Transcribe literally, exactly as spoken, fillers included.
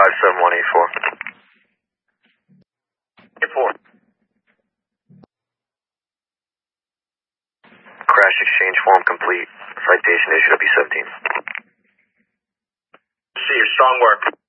five seven one eight four. eight four. Crash exchange form complete. Citation issued up E seventeen. See you. Strong work.